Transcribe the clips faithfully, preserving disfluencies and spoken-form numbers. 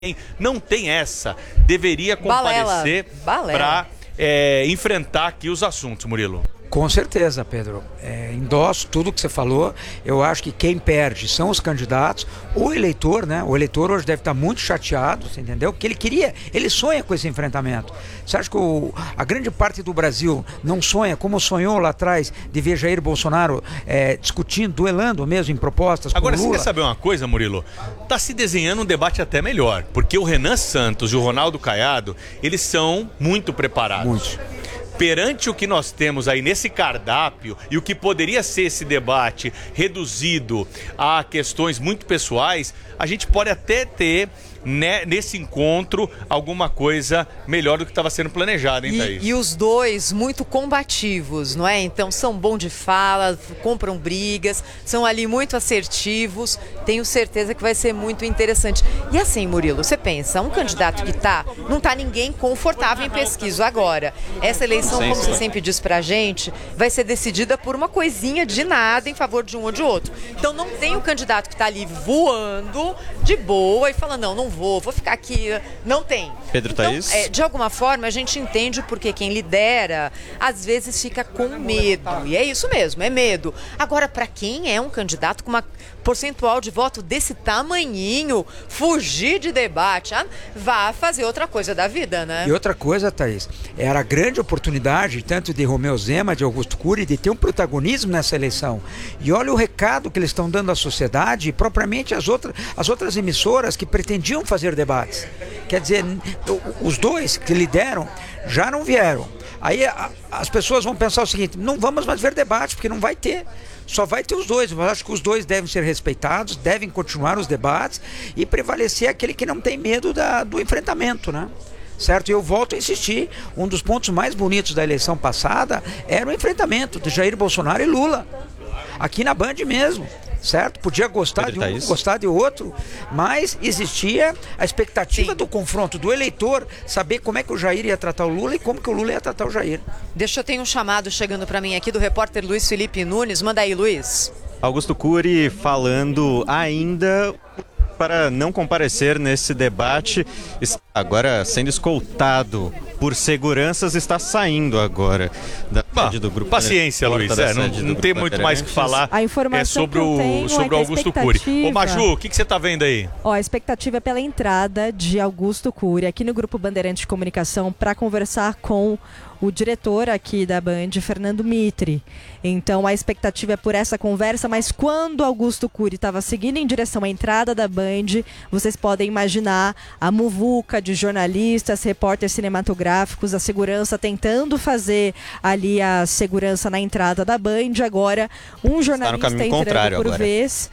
Não tem essa, deveria comparecer para é, enfrentar aqui os assuntos, Murilo. Com certeza, Pedro. É, endosso tudo que você falou. Eu acho que quem perde são os candidatos. O eleitor, né? O eleitor hoje deve estar muito chateado, você entendeu? Porque ele queria, ele sonha com esse enfrentamento. Você acha que o, a grande parte do Brasil não sonha, como sonhou lá atrás, de ver Jair Bolsonaro é, discutindo, duelando mesmo em propostas Agora, com Lula? Você quer saber uma coisa, Murilo? Está se desenhando um debate até melhor, porque o Renan Santos e o Ronaldo Caiado, eles são muito preparados. Muito. Perante o que nós temos aí nesse cardápio e o que poderia ser esse debate reduzido a questões muito pessoais, a gente pode até ter, né, nesse encontro alguma coisa melhor do que estava sendo planejado, hein, Thaís? E, e os dois muito combativos, não é? Então são bons de fala, compram brigas, são ali muito assertivos, tenho certeza que vai ser muito interessante. E assim, Murilo, você pensa, um candidato que tá, não tá ninguém confortável em pesquisa agora. Essa eleição, como você sempre diz pra gente, vai ser decidida por uma coisinha de nada em favor de um ou de outro. Então não tem o candidato que tá ali voando de boa e falando, não, não vou, vou ficar aqui. Não tem. Pedro então, Thaís? É, de alguma forma, a gente entende porque quem lidera, às vezes fica com medo. E é isso mesmo, é medo. Agora, para quem é um candidato com uma percentual de voto desse tamanhinho, fugir de debate, ah, vá fazer outra coisa da vida, né? E outra coisa, Thaís, era a grande oportunidade, tanto de Romeu Zema, de Augusto Cury, de ter um protagonismo nessa eleição. E olha o recado que eles estão dando à sociedade e propriamente às outras, às outras emissoras que pretendiam fazer debates. Quer dizer, os dois que lideram já não vieram. Aí a, as pessoas vão pensar o seguinte, não vamos mais ver debate, porque não vai ter. Só vai ter os dois. Eu acho que os dois devem ser respeitados, devem continuar os debates e prevalecer aquele que não tem medo da, do enfrentamento, né? Certo? E eu volto a insistir, um dos pontos mais bonitos da eleição passada era o enfrentamento de Jair Bolsonaro e Lula. Aqui na Band mesmo. Certo? Podia gostar de um, gostar de outro, mas existia a expectativa Sim. do confronto do eleitor, saber como é que o Jair ia tratar o Lula e como que o Lula ia tratar o Jair. Deixa eu ter um chamado chegando para mim aqui do repórter Luiz Felipe Nunes. Manda aí, Luiz. Augusto Cury falando ainda para não comparecer nesse debate, agora sendo escoltado por seguranças, está saindo agora da sede do grupo. Paciência, Luiz, é, não, não tem muito mais o que falar a informação é sobre o, tenho sobre é o Augusto Cury. Ô Maju, o que, que você está vendo aí? Ó, a expectativa é pela entrada de Augusto Cury aqui no Grupo Bandeirantes de Comunicação para conversar com o diretor aqui da Band, Fernando Mitre. Então a expectativa é por essa conversa, mas quando Augusto Cury estava seguindo em direção à entrada da Band, vocês podem imaginar a muvuca de jornalistas, repórteres cinematográficos, a segurança tentando fazer ali a segurança na entrada da Band. Agora, um jornalista entrando por agora. vez...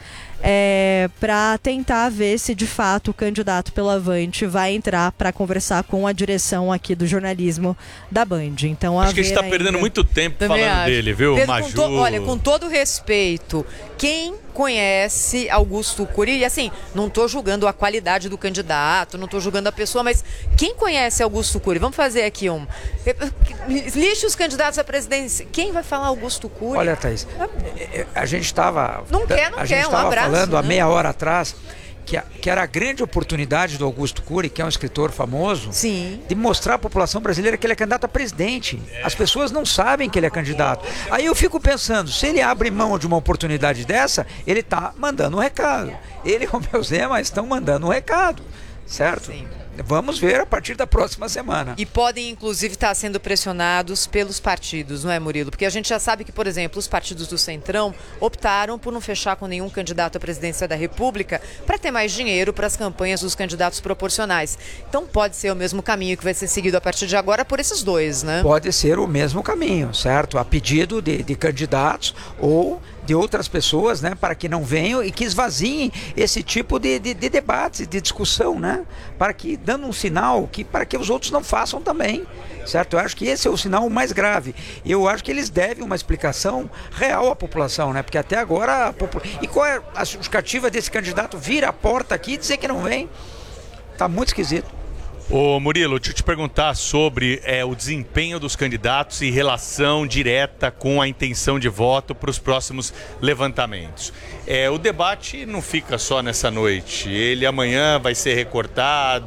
É, para tentar ver se de fato o candidato pelo Avante vai entrar para conversar com a direção aqui do jornalismo da Band. Então, acho que a gente está ainda... perdendo muito tempo Também falando acho. dele, viu, Pedro, Maju? Com to... Olha, com todo respeito, quem conhece Augusto Cury, e assim, não estou julgando a qualidade do candidato, não estou julgando a pessoa, mas quem conhece Augusto Cury? Vamos fazer aqui um... Lixe os candidatos à presidência. Quem vai falar Augusto Cury? Olha, Thaís, a gente estava... Não quer, não a quer, gente um abraço. falando né? há meia hora atrás que, a, que era a grande oportunidade do Augusto Cury, que é um escritor famoso, Sim. de mostrar à população brasileira que ele é candidato a presidente. As pessoas não sabem que ele é candidato. Aí eu fico pensando, se ele abre mão de uma oportunidade dessa, ele está mandando um recado. Ele e o Romeu Zema estão mandando um recado, certo? Sim. Vamos ver a partir da próxima semana. E podem, inclusive, estar sendo pressionados pelos partidos, não é, Murilo? Porque a gente já sabe que, por exemplo, os partidos do Centrão optaram por não fechar com nenhum candidato à presidência da República para ter mais dinheiro para as campanhas dos candidatos proporcionais. Então pode ser o mesmo caminho que vai ser seguido a partir de agora por esses dois, né? Pode ser o mesmo caminho, certo? A pedido de, de candidatos ou de outras pessoas, né, para que não venham e que esvaziem esse tipo de, de, de debate, de discussão, né, para que, dando um sinal, que, para que os outros não façam também, certo? Eu acho que esse é o sinal mais grave. Eu acho que eles devem uma explicação real à população, né, porque até agora... A popula... E qual é a justificativa desse candidato vir à porta aqui e dizer que não vem? Tá muito esquisito. Ô Murilo, deixa eu te perguntar sobre é, o desempenho dos candidatos em relação direta com a intenção de voto para os próximos levantamentos. É, o debate não fica só nessa noite, ele amanhã vai ser recortado.